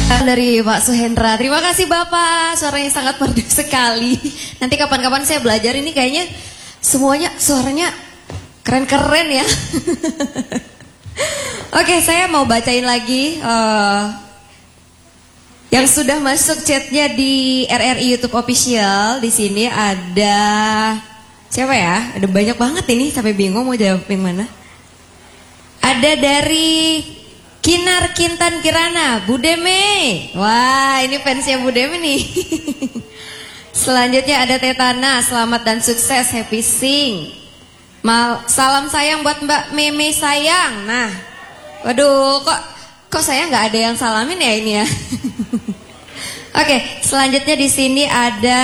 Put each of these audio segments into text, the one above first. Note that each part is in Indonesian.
Dari Pak Suhendra. Terima kasih Bapak, suaranya sangat merdu sekali. Nanti kapan-kapan saya belajar, ini kayaknya semuanya suaranya keren-keren ya. Oke, saya mau bacain lagi yang sudah masuk chatnya di RRI YouTube Official. Di sini ada siapa ya? Ada banyak banget ini, sampai bingung mau jawab yang mana. Ada dari Kinar Kintan Kirana, Budeme. Wah, ini fansnya Budeme nih. Selanjutnya ada Tetana, selamat dan sukses, happy sing. Salam sayang buat Mbak Meme sayang. Nah, waduh, kok saya nggak ada yang salamin ya ini ya. Oke, selanjutnya di sini ada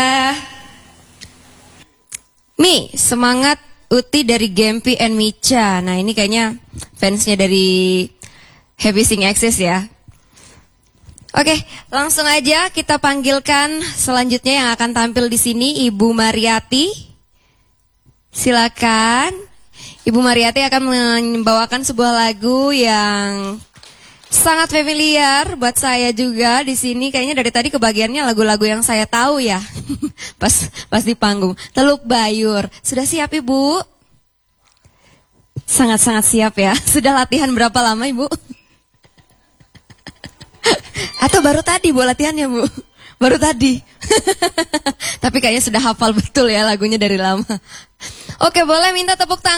Mi, semangat Uti dari Gempi and Micha. Nah, ini kayaknya fansnya dari Happy Sing Access ya. Oke, langsung aja kita panggilkan selanjutnya yang akan tampil di sini Ibu Mariati. Silakan. Ibu Mariati akan membawakan sebuah lagu yang sangat familiar buat saya juga di sini. Kayaknya dari tadi kebagiannya lagu-lagu yang saya tahu ya. pas di panggung. Teluk Bayur. Sudah siap Ibu? Sangat-sangat siap ya. Sudah latihan berapa lama Ibu? Atau baru tadi Bu latihannya Bu? Baru tadi. Tapi kayaknya sudah hafal betul ya lagunya dari lama. Oke, boleh minta tepuk tangan.